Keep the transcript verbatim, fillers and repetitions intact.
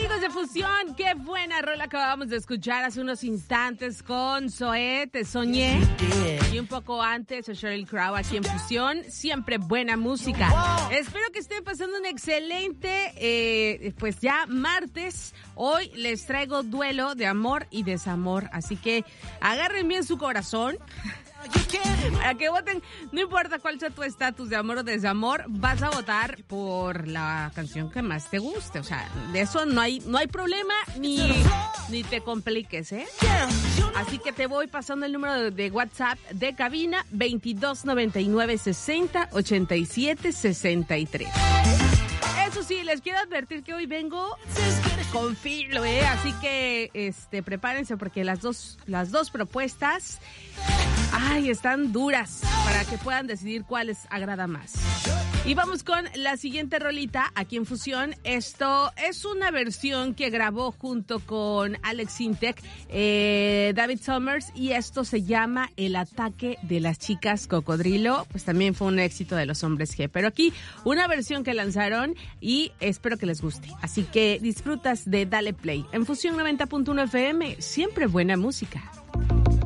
amigos de Fusión, qué buena rola acabamos de escuchar hace unos instantes con Zoé, Te Soñé. Y un poco antes, Sheryl Crow aquí en Fusión. Siempre buena música. Espero que estén pasando un excelente, eh, pues ya martes. Hoy les traigo duelo de amor y desamor. Así que agarren bien su corazón. Para que voten, no importa cuál sea tu estatus de amor o desamor, vas a votar por la canción que más te guste. O sea, de eso no hay, no hay problema, ni, ni te compliques, ¿eh? Así que te voy pasando el número de, de WhatsApp de cabina veintidós noventa y nueve sesenta ochenta y siete sesenta y tres. Eso sí, les quiero advertir que hoy vengo con filo, ¿eh? Así que este, prepárense porque las dos, las dos propuestas, ay, están duras para que puedan decidir cuál les agrada más. Y vamos con la siguiente rolita aquí en Fusión. Esto es una versión que grabó junto con Alex Sintek, eh, David Summers, y esto se llama El Ataque de las Chicas Cocodrilo. Pues también fue un éxito de los Hombres G. Pero aquí una versión que lanzaron y espero que les guste. Así que disfrutas de Dale Play en Fusión noventa punto uno F M. Siempre buena música.